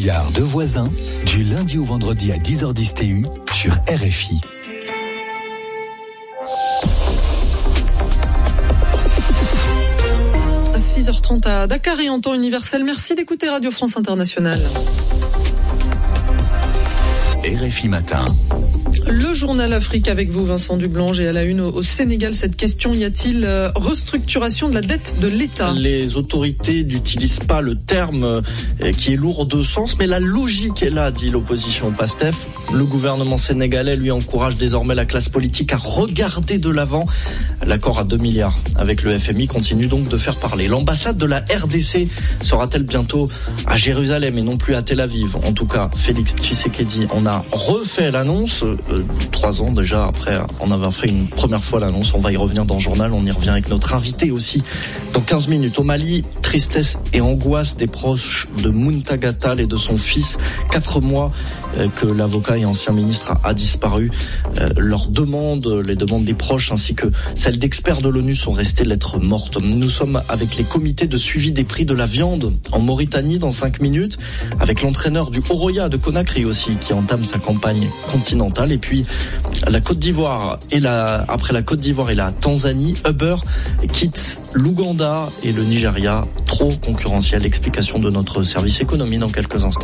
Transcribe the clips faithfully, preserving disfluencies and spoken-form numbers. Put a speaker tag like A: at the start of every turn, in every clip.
A: milliard de voisins, du lundi au vendredi à dix heures dix T U sur R F I.
B: six heures trente à Dakar et en temps universel. Merci d'écouter Radio France Internationale.
A: R F I Matin.
B: Le journal Afrique avec vous, Vincent Dublange, et à la une au Sénégal, cette question, y a-t-il restructuration de la dette de l'État ?
C: Les autorités n'utilisent pas le terme qui est lourd de sens, mais la logique est là, dit l'opposition PASTEF. Le gouvernement sénégalais, lui, encourage désormais la classe politique à regarder de l'avant. L'accord à deux milliards avec le F M I continue donc de faire parler. L'ambassade de la R D C sera-t-elle bientôt à Jérusalem et non plus à Tel Aviv ? En tout cas, Félix Tshisekedi en a refait l'annonce. Euh, trois ans déjà après en avoir fait une première fois l'annonce. On va y revenir dans le journal, on y revient avec notre invité aussi dans quinze minutes. Au Mali, tristesse et angoisse des proches de Muntagha Tall et de son fils. Quatre mois euh, que l'avocat et ancien ministre a, a disparu. Euh, leurs demandes, les demandes des proches ainsi que celles d'experts de l'ONU sont restées lettres mortes. Nous sommes avec les comités de suivi des prix de la viande en Mauritanie dans cinq minutes, avec l'entraîneur du Oroya de Conakry aussi qui entame sa campagne continentale. Et puis la Côte d'Ivoire et la, après la Côte d'Ivoire et la Tanzanie, Uber quitte l'Ouganda et le Nigeria, trop concurrentiel. Explication de notre service économie dans quelques instants.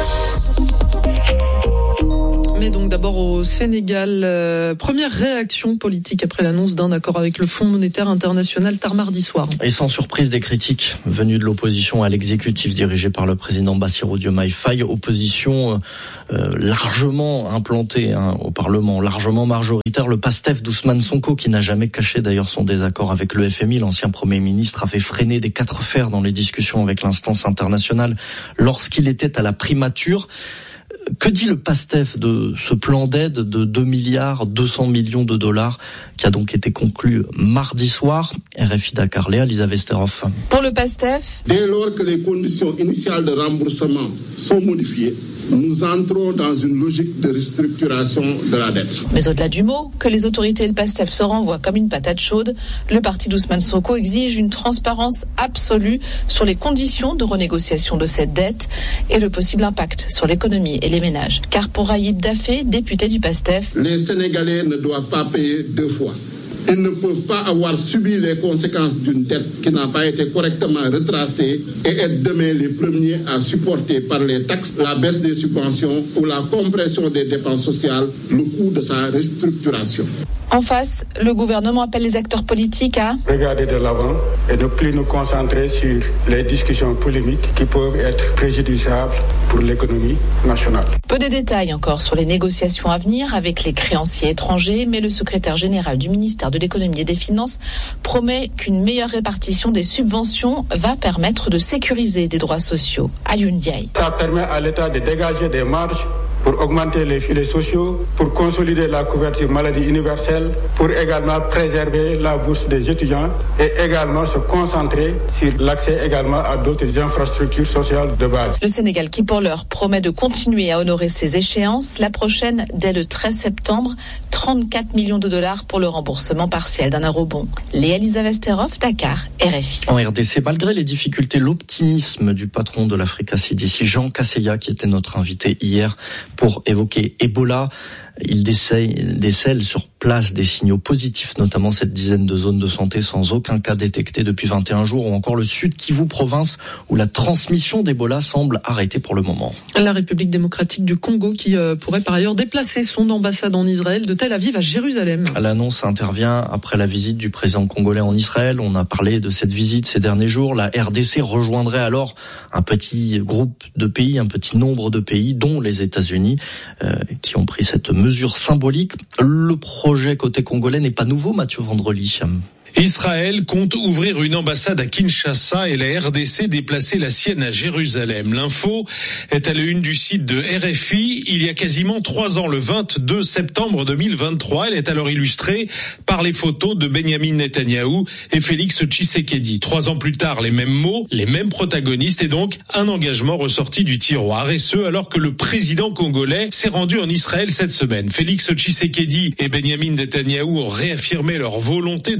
B: Mais donc d'abord au Sénégal, euh, première réaction politique après l'annonce d'un accord avec le Fonds monétaire international tard mardi soir.
C: Et sans surprise, des critiques venues de l'opposition à l'exécutif dirigé par le président Bassirou Diomaye Faye. Opposition euh, largement implantée hein, au Parlement, largement majoritaire. Le PASTEF d'Ousmane Sonko, qui n'a jamais caché d'ailleurs son désaccord avec le F M I, l'ancien Premier ministre, avait freiné des quatre fers dans les discussions avec l'instance internationale lorsqu'il était à la primature. Que dit le PASTEF de ce plan d'aide de deux milliards deux cents millions de dollars qui a donc été conclu mardi soir? R F I Dakar, Léa Lisa Vesterhoff.
D: Pour le PASTEF,
E: dès lors que les conditions initiales de remboursement sont modifiées, nous entrons dans une logique de restructuration de la dette.
D: Mais au-delà du mot, que les autorités et le PASTEF se renvoient comme une patate chaude, le parti d'Ousmane Sonko exige une transparence absolue sur les conditions de renégociation de cette dette et le possible impact sur l'économie et les ménages. Car pour Ayib Daffé, député du PASTEF,
E: les Sénégalais ne doivent pas payer deux fois. Ils ne peuvent pas avoir subi les conséquences d'une dette qui n'a pas été correctement retracée et être demain les premiers à supporter par les taxes, la baisse des subventions ou la compression des dépenses sociales le coût de sa restructuration.
D: En face, le gouvernement appelle les acteurs politiques à
F: regarder de l'avant et ne plus nous concentrer sur les discussions polémiques qui peuvent être préjudiciables pour l'économie nationale.
D: Peu de détails encore sur les négociations à venir avec les créanciers étrangers, mais le secrétaire général du ministère de l'économie et des finances promet qu'une meilleure répartition des subventions va permettre de sécuriser des droits sociaux. Alioune Diaye.
F: Ça permet à l'État de dégager des marges pour augmenter les filets sociaux, pour consolider la couverture maladie universelle, pour également préserver la bourse des étudiants et également se concentrer sur l'accès également à d'autres infrastructures sociales de base.
D: Le Sénégal qui pour l'heure promet de continuer à honorer ses échéances, la prochaine dès le treize septembre, trente-quatre millions de dollars pour le remboursement partiel d'un eurobond. Léa Lisa Vesterhoff, Dakar, R F I.
C: En R D C, malgré les difficultés, l'optimisme du patron de l'Africa C D C, Jean Kaseya, qui était notre invité hier pour évoquer Ebola. Il décèle, décèle sur place des signaux positifs, notamment cette dizaine de zones de santé sans aucun cas détecté depuis vingt et un jours, ou encore le Sud Kivu province où la transmission d'Ebola semble arrêtée pour le moment.
B: La République démocratique du Congo qui euh, pourrait par ailleurs déplacer son ambassade en Israël de Tel Aviv à Jérusalem.
C: L'annonce intervient après la visite du président congolais en Israël. On a parlé de cette visite ces derniers jours. La R D C rejoindrait alors un petit groupe de pays, un petit nombre de pays, dont les États-Unis, euh, qui ont pris cette mesure. Mesure symbolique. Le projet côté congolais n'est pas nouveau, Mathieu Vendrely.
G: Israël compte ouvrir une ambassade à Kinshasa et la R D C déplacer la sienne à Jérusalem. L'info est à la une du site de R F I. Il y a quasiment trois ans, le vingt-deux septembre deux mille vingt-trois, elle est alors illustrée par les photos de Benyamin Netanyahou et Félix Tshisekedi. Trois ans plus tard, les mêmes mots, les mêmes protagonistes et donc un engagement ressorti du tiroir. Et ce, alors que le président congolais s'est rendu en Israël cette semaine. Félix Tshisekedi et Benyamin Netanyahou ont réaffirmé leur volonté de construire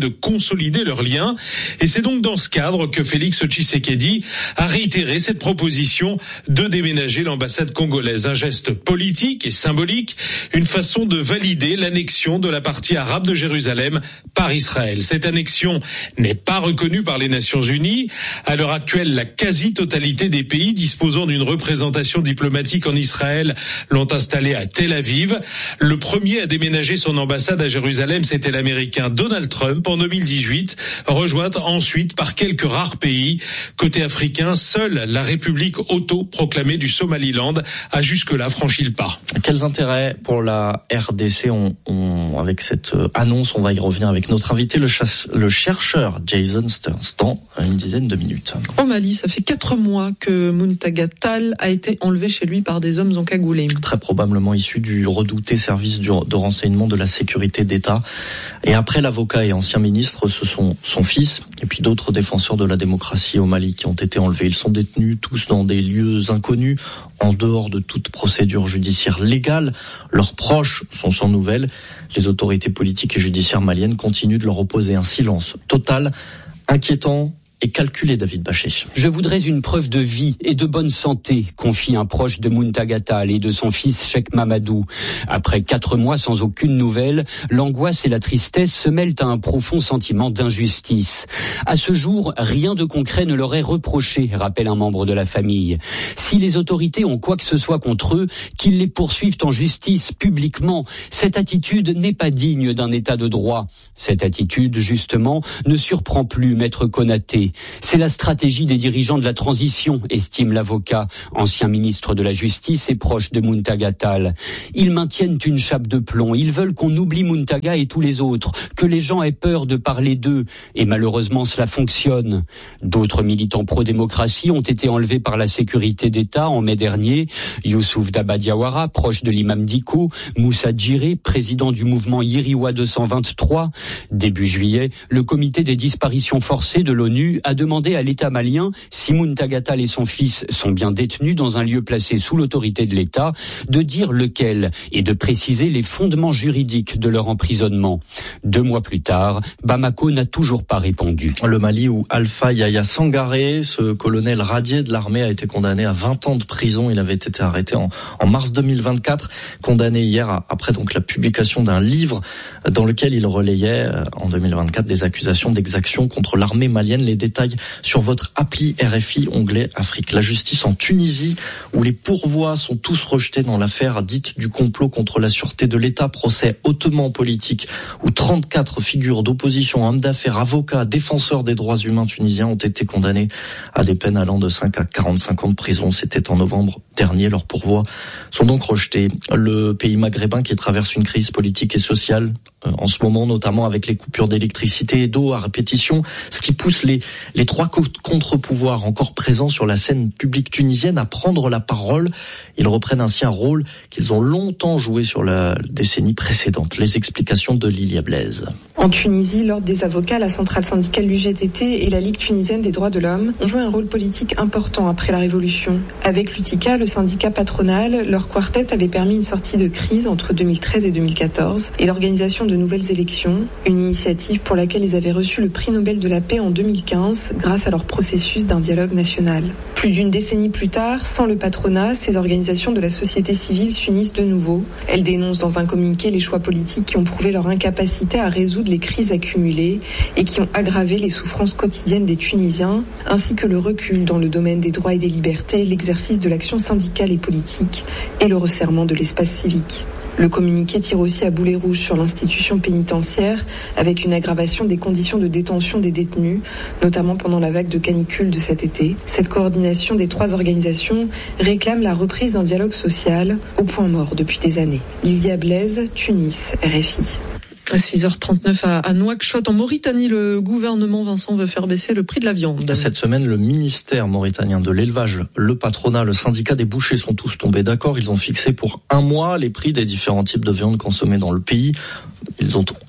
G: consolider leurs liens. Et c'est donc dans ce cadre que Félix Tshisekedi a réitéré cette proposition de déménager l'ambassade congolaise. Un geste politique et symbolique, une façon de valider l'annexion de la partie arabe de Jérusalem par Israël. Cette annexion n'est pas reconnue par les Nations Unies. À l'heure actuelle, la quasi-totalité des pays disposant d'une représentation diplomatique en Israël l'ont installée à Tel Aviv. Le premier à déménager son ambassade à Jérusalem, c'était l'Américain Donald Trump en deux mille dix-huit, rejoint ensuite par quelques rares pays. Côté africain, seule la République auto-proclamée du Somaliland a jusque-là franchi le pas.
C: Quels intérêts pour la R D C ont, ont avec cette annonce? On va y revenir avec notre invité, le, chasse, le chercheur Jason Stearns, dans une dizaine de minutes.
B: Au Mali, ça fait quatre mois que Muntaga Tall a été enlevé chez lui par des hommes encagoulés.
C: Très probablement issu du redouté service de renseignement de la sécurité d'État. Et après l'avocat et ancien ministre, ce sont son fils et puis d'autres défenseurs de la démocratie au Mali qui ont été enlevés. Ils sont détenus tous dans des lieux inconnus, en dehors de toute procédure judiciaire légale. Leurs proches sont sans nouvelles. Les autorités politiques et judiciaires maliennes continuent de leur opposer un silence total, inquiétant et calculé, David Bachet.
H: Je voudrais une preuve de vie et de bonne santé, confie un proche de Muntaga Tall et de son fils Cheikh Mamadou. Après quatre mois sans aucune nouvelle, l'angoisse et la tristesse se mêlent à un profond sentiment d'injustice. À ce jour, rien de concret ne leur est reproché, rappelle un membre de la famille. Si les autorités ont quoi que ce soit contre eux, qu'ils les poursuivent en justice publiquement. Cette attitude n'est pas digne d'un état de droit. Cette attitude, justement, ne surprend plus Maître Konaté. C'est la stratégie des dirigeants de la transition, estime l'avocat, ancien ministre de la Justice et proche de Muntaga Tall. Ils maintiennent une chape de plomb. Ils veulent qu'on oublie Muntaga et tous les autres, que les gens aient peur de parler d'eux. Et malheureusement, cela fonctionne. D'autres militants pro-démocratie ont été enlevés par la sécurité d'État en mai dernier. Youssouf Daba Diawara, proche de l'imam Diko, Moussa Djiré, président du mouvement Yiriwa deux cent vingt-trois. Début juillet, le comité des disparitions forcées de l'ONU a demandé à l'État malien, si Muntaga Tall et son fils sont bien détenus dans un lieu placé sous l'autorité de l'État, de dire lequel et de préciser les fondements juridiques de leur emprisonnement. Deux mois plus tard, Bamako n'a toujours pas répondu.
C: Le Mali où Alpha Yaya Sangaré, ce colonel radié de l'armée, a été condamné à vingt ans de prison. Il avait été arrêté en, en mars deux mille vingt-quatre, condamné hier après donc la publication d'un livre dans lequel il relayait en deux mille vingt-quatre des accusations d'exaction contre l'armée malienne. Les détails sur votre appli R F I, onglet Afrique. La justice en Tunisie, où les pourvois sont tous rejetés dans l'affaire dite du complot contre la sûreté de l'État, procès hautement politique, où trente-quatre figures d'opposition, hommes d'affaires, avocats, défenseurs des droits humains tunisiens ont été condamnés à des peines allant de cinq à quarante-cinq ans de prison. C'était en novembre dernier. Leurs pourvois sont donc rejetés. Le pays maghrébin qui traverse une crise politique et sociale euh, en ce moment, notamment avec les coupures d'électricité et d'eau à répétition, ce qui pousse les les trois contre-pouvoirs encore présents sur la scène publique tunisienne à prendre la parole. Ils reprennent ainsi un rôle qu'ils ont longtemps joué sur la décennie précédente. Les explications de Lilia Blaise.
I: En Tunisie, l'Ordre des avocats, la centrale syndicale U G T T et la Ligue tunisienne des droits de l'homme ont joué un rôle politique important après la révolution. Avec l'U T I C A, le syndicat patronal, leur quartet avait permis une sortie de crise entre deux mille treize et deux mille quatorze et l'organisation de nouvelles élections, une initiative pour laquelle ils avaient reçu le prix Nobel de la paix en deux mille quinze grâce à leur processus d'un dialogue national. Plus d'une décennie plus tard, sans le patronat, ces organisations de la société civile s'unissent de nouveau. Elles dénoncent dans un communiqué les choix politiques qui ont prouvé leur incapacité à résoudre les crises accumulées et qui ont aggravé les souffrances quotidiennes des Tunisiens, ainsi que le recul dans le domaine des droits et des libertés, l'exercice de l'action syndicale et politique et le resserrement de l'espace civique. Le communiqué tire aussi à boulet rouge sur l'institution pénitentiaire avec une aggravation des conditions de détention des détenus, notamment pendant la vague de canicule de cet été. Cette coordination des trois organisations réclame la reprise d'un dialogue social au point mort depuis des années. Lilia Blaise, Tunis, R F I.
B: À six heures trente-neuf à, à Nouakchott, en Mauritanie, le gouvernement, Vincent, veut faire baisser le prix de la viande.
C: Cette semaine, le ministère mauritanien de l'élevage, le patronat, le syndicat des bouchers sont tous tombés d'accord. Ils ont fixé pour un mois les prix des différents types de viande consommées dans le pays. Ils ont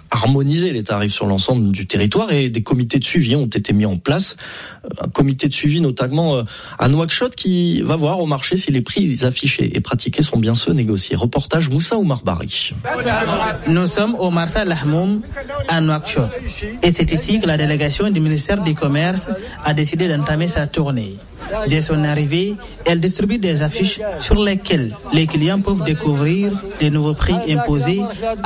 C: harmoniser les tarifs sur l'ensemble du territoire et des comités de suivi ont été mis en place. Un comité de suivi notamment à Nouakchott qui va voir au marché si les prix affichés et pratiqués sont bien ceux négociés. Reportage Moussa Oumar Bari.
J: Nous sommes au marché Lahmoum à Nouakchott et c'est ici que la délégation du ministère du Commerce a décidé d'entamer sa tournée. Dès son arrivée, elle distribue des affiches sur lesquelles les clients peuvent découvrir les nouveaux prix imposés